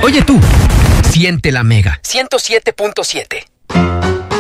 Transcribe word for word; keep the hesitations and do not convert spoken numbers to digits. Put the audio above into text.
Oye tú, siente la Mega ciento siete punto siete.